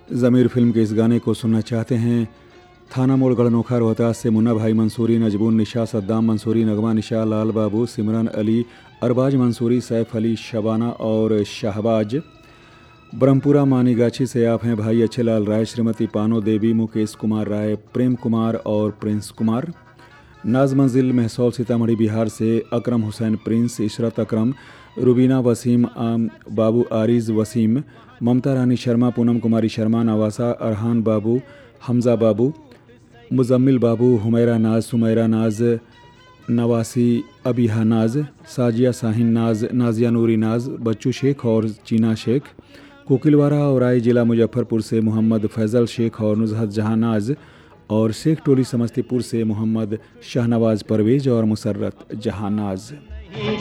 ज़मीर film के इस गाने को सुनना चाहते हैं थाना मोड़ गढ़नोखा रोहतास से मुन्ना भाई मंसूरी, नजबून निशा, सद्दाम मंसूरी, नगमा निशा, लाल बाबू, सिमरन अली, अरबाज मंसूरी, सैफ अली, शबाना और शाहबाज। ब्रह्मपुरा मानीगाछी से आप हैं भाई अच्छे लाल राय, श्रीमती पानो देवी, मुकेश कुमार राय, प्रेम कुमार और प्रिंस कुमार। नाज मंजिल महसौल सीतामढ़ी बिहार से अकरम हुसैन प्रिंस, इशरत अकरम, रुबीना वसीम, बाबू आरिज वसीम, ममता रानी शर्मा, पूनम कुमारी शर्मा, नवासा अरहान बाबू, हमजा बाबू, मुजम्मिल बाबू, हुमैरा नाज, सुमैरा नाज, नवासी अबिहा नाज, साजिया साहिन नाज, नाजिया नूरी नाज, बच्चू शेख और चीना शेख। कोकिलवारा और राय जिला मुजफ्फरपुर से मोहम्मद फैज़ल शेख और नुजहत जहां नाज, और शेख टोली समस्तीपुर से मोहम्मद शाहनवाज परवेज और मुसर्रत जहां नाज।